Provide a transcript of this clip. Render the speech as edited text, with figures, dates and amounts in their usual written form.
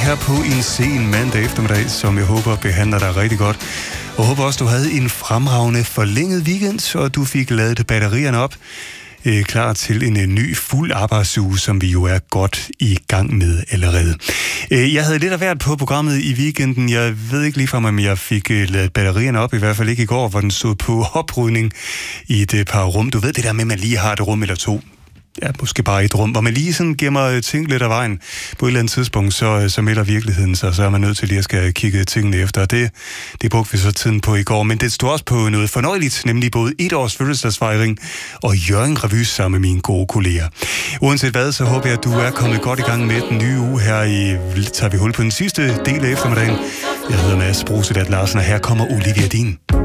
her på en sen mandag eftermiddag, som jeg håber behandler dig rigtig godt. Og håber også, du havde en fremragende forlænget weekend, og du fik ladet batterierne op. Klar til en ny fuld arbejdsuge, som vi jo er godt i gang med allerede. Jeg havde lidt af hvert på programmet i weekenden. Jeg ved ikke ligefrem, om jeg fik ladet batterierne op, i hvert fald ikke i går, hvor den stod på oprydning i et par rum. Du ved det der med, at man lige har et rum eller to. Ja, måske bare et rum, hvor man lige sådan gemmer ting lidt af vejen. På et eller andet tidspunkt, så melder virkeligheden sig, så er man nødt til lige at skal kigge tingene efter. Det brugte vi så tiden på i går, men det stod også på noget fornøjeligt, nemlig både 1 års fødselsdagsfejring og Hjørring Revy sammen med mine gode kolleger. Uanset hvad, så håber jeg, at du er kommet godt i gang med den nye uge. Her tager vi hul på den sidste del af eftermiddagen. Jeg hedder Mads Brosedat Larsen, og her kommer Olivia Dean.